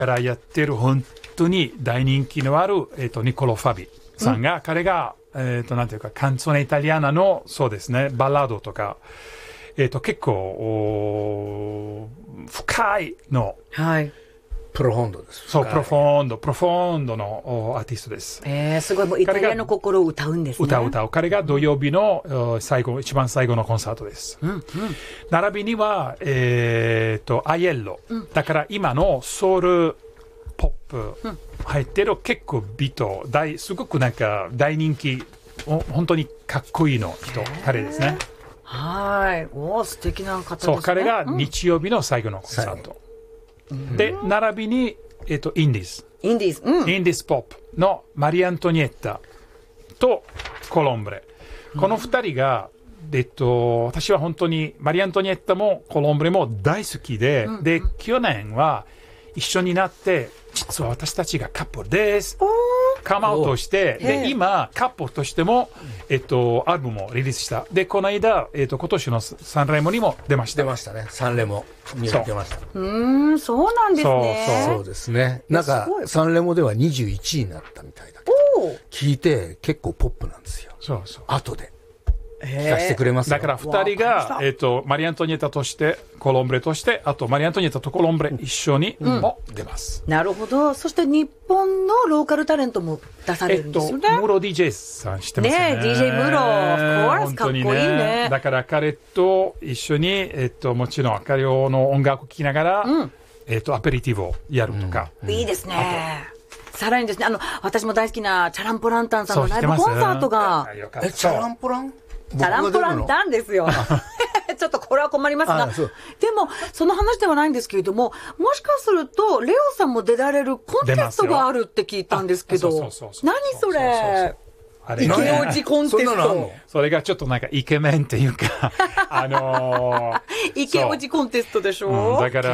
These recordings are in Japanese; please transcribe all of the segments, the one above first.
からやってる本当に大人気のある、ニコロ・ファビさんが、彼が、なんていうか、カンツォネイタリアナの、そうですね、バラードとか、結構、深いの、 はい。 プロフォンドです。 そう、プロフォンドのアーティストです。 すごい、もうイタリアの心を歌うんですね。 歌う。彼が土曜日の一番最後のコンサートです。並びには、アイエッロ。だから今のソウルポップ入ってる結構ビート、すごくなんか大人気、本当にかっこいいの人、彼ですね。 はい。素敵な方ですね。 そう、彼が日曜日の最後のコンサート。で、並びに、インディーズポップのマリー・アントニエッタとコロンブレ。この二人が、私は本当にマリー・アントニエッタもコロンブレも大好きで、で、去年は一緒になって、実は私たちがカップルです。カムアウトして、で、今、カップルとしても、アルバムをリリースした。で、この間、今年のサンレモにも出ました。 出ましたね。サンレモに出ました。 そうなんですね。 そうですね。なんか、サンレモでは21位になったみたいだけど、聞いて結構ポップなんですよ。 そう。 後で。聞かせてくれますよ。 だから二人が、マリー・アントニエッタとして、コロンブレとして、あとマリー・アントニエッタとコロンブレ一緒にも出ます。 なるほど。そして日本のローカルタレントも出されるんですよね。 ムロ DJ さん知ってますね。 DJ ムロ。かっこいいね。 だから彼と一緒に、もちろん彼の音楽を聴きながら、アペリティブをやるとか。 いいですね。さらにですね、私も大好きなチャランポランタンさんのライブコンサートが。 チャランポランチャランポランタンですよ。ちょっとこれは困りますが。でも、その話ではないんですけれども、もしかすると、レオさんも出られるコンテストがあるって聞いたんですけど。何それ。イケオジコンテスト。 それがちょっとなんかイケメンっていうか、 イケオジコンテストでしょ。 だから、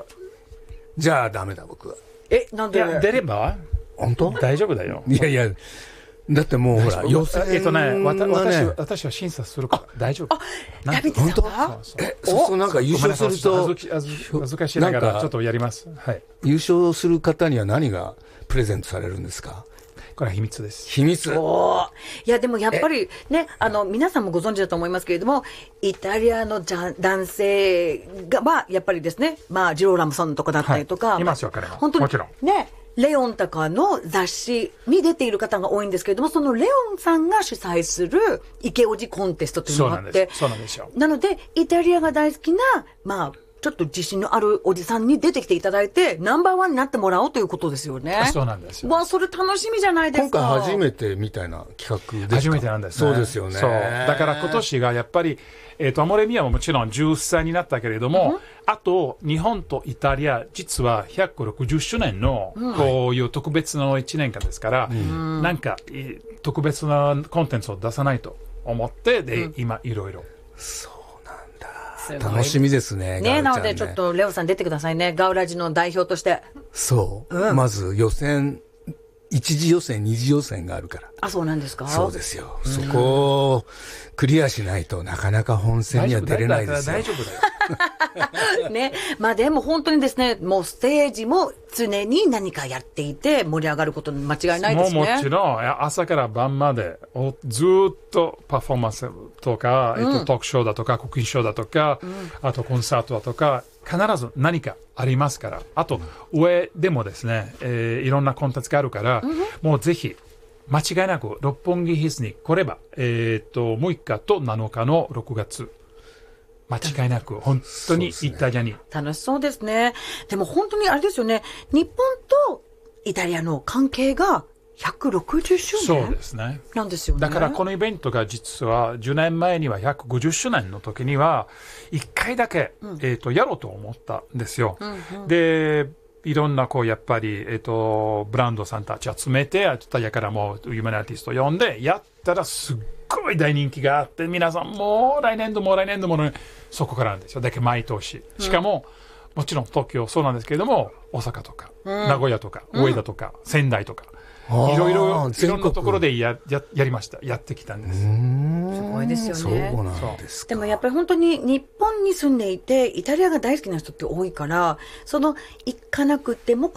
じゃあダメだ、僕は。 なんで出れば本当大丈夫だよ。 いや、だってもうほら、予選私は審査するから大丈夫。 ダビデさんはそうなんか優勝すると、 恥ずかしいながらちょっとやります。はい。 優勝する方には何がプレゼントされるんですか？ これは秘密です。 秘密。 いや、でもやっぱりね、皆さんもご存知だと思いますけれども、イタリアの男性が、やっぱりですね、ジローラムソンとかだったりとか、 いますよ、彼は。 本当に。 もちろん。 ね。レオンとかの雑誌に出ている方が多いんですけれども、そのレオンさんが主催するイケオジコンテストというのがあって、 そうなんですよ。 なので、イタリアが大好きな、ちょっと自信のあるおじさんに出てきていただいて、ナンバーワンになってもらおうということですよね。 そうなんですよ。 それ楽しみじゃないですか。 今回初めてみたいな企画ですか？ 初めてなんですね。 そうですよね。 そう。だから今年がやっぱり、アモレミアももちろん10歳になったけれども、あと、日本とイタリア、実は160周年の、こういう特別の1年間ですから、なんか、特別なコンテンツを出さないと思って、で、今、いろいろ。 そうなんだ。楽しみですね。 なので、ちょっと、レオさん出てくださいね。ガウラジの代表として。 そう。まず、一次予選、二次予選があるから。 そうなんですか？ そうですよ。そこをクリアしないとなかなか本戦には出れないですよ。 大丈夫だよ。 ね。でも本当にですね、もうステージも常に何かやっていて盛り上がることに間違いないですね。 もちろん、朝から晩までずっとパフォーマンスとか、トークショーだとか、クッキングショーだとか、あとコンサートだとか、必ず何かありますから。あと、上でもですね、いろんなコンテンツがあるから、もうぜひ、間違いなく、六本木ヒルズに来れば、6日と7日の6月。間違いなく、本当にイタリアに。 楽しそうですね。でも本当にあれですよね、日本とイタリアの関係が160周年そうですね。 なんですよね。 だからこのイベントが実は10年前には150周年の時には1回だけ、やろうと思ったんですよ。で、いろんなやっぱり、ブランドさんたち集めて、イタリアからも有名なアーティストを呼んで、やったらすっごい大人気があって、皆さんもう来年度もそこからなんですよ。だけど毎年。しかも、もちろん東京そうなんですけれども、大阪とか、名古屋とか、上田とか、仙台とか、 いろんなところでやりました。やってきたんです。 すごいですよね。 そうなんですか。 でもやっぱり本当に日本に住んでいて、イタリアが大好きな人って多いから、行かなくても